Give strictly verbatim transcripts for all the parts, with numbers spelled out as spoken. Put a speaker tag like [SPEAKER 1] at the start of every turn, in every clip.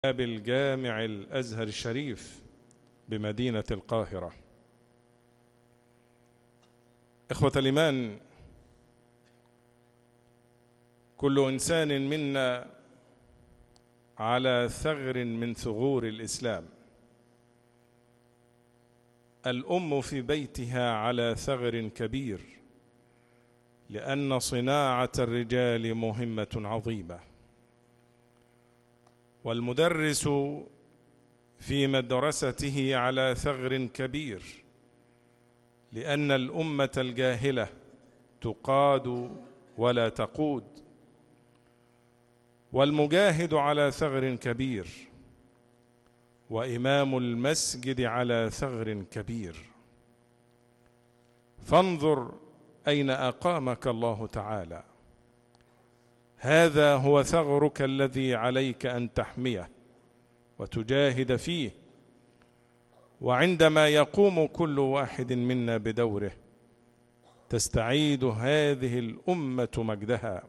[SPEAKER 1] بالجامع الأزهر الشريف بمدينة القاهرة. إخوة الإيمان، كل إنسان منا على ثغر من ثغور الإسلام. الأم في بيتها على ثغر كبير، لأن صناعة الرجال مهمة عظيمة. والمدرس في مدرسته على ثغر كبير، لأن الأمة الجاهلة تقاد ولا تقود. والمجاهد على ثغر كبير، وإمام المسجد على ثغر كبير. فانظر أين أقامك الله تعالى. هذا هو ثغرك الذي عليك أن تحميه وتجاهد فيه. وعندما يقوم كل واحد منا بدوره، تستعيد هذه الأمة مجدها.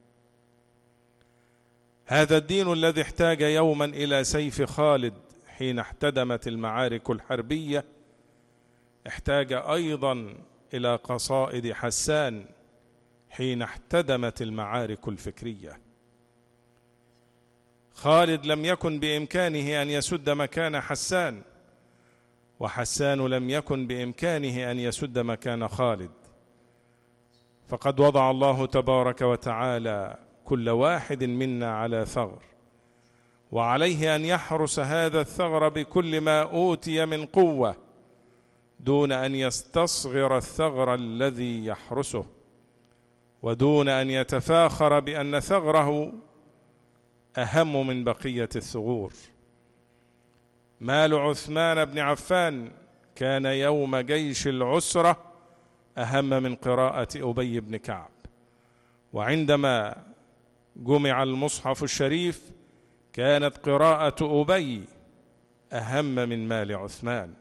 [SPEAKER 1] هذا الدين الذي احتاج يوما إلى سيف خالد حين احتدمت المعارك الحربية، احتاج أيضا إلى قصائد حسان حين احتدمت المعارك الفكرية. خالد لم يكن بإمكانه أن يسد مكان حسان، وحسان لم يكن بإمكانه أن يسد مكان خالد. فقد وضع الله تبارك وتعالى كل واحد منا على ثغر، وعليه أن يحرس هذا الثغر بكل ما أوتي من قوة، دون أن يستصغر الثغر الذي يحرسه، ودون أن يتفاخر بأن ثغره أهم من بقية الثغور. مال عثمان بن عفان كان يوم جيش العسرة أهم من قراءة أبي بن كعب، وعندما جمع المصحف الشريف كانت قراءة أبي أهم من مال عثمان.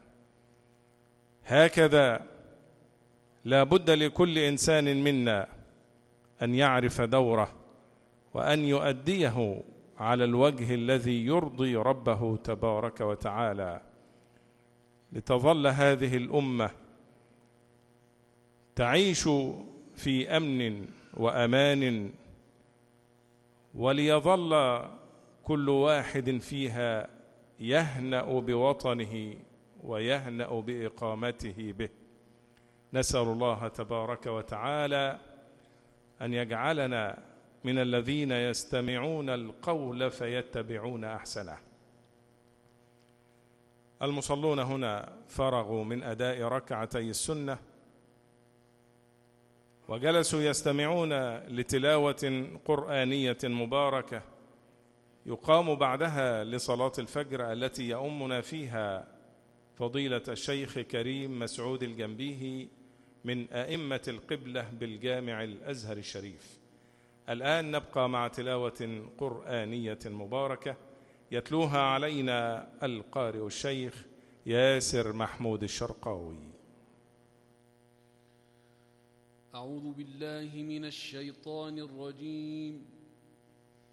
[SPEAKER 1] هكذا لا بد لكل إنسان منا أن يعرف دوره، وأن يؤديه على الوجه الذي يرضي ربه تبارك وتعالى، لتظل هذه الأمة تعيش في أمن وأمان، وليظل كل واحد فيها يهنأ بوطنه ويهنأ بإقامته به. نسأل الله تبارك وتعالى أن يجعلنا من الذين يستمعون القول فيتبعون أحسنه. المصلون هنا فرغوا من أداء ركعتي السنة، وجلسوا يستمعون لتلاوة قرآنية مباركة يقام بعدها لصلاة الفجر، التي يؤمنا فيها فضيلة الشيخ كريم مسعود الجنبيهي من أئمة القبلة بالجامع الأزهر الشريف. الآن نبقى مع تلاوة قرآنية مباركة يتلوها علينا القارئ الشيخ ياسر محمود الشرقاوي.
[SPEAKER 2] أعوذ بالله من الشيطان الرجيم.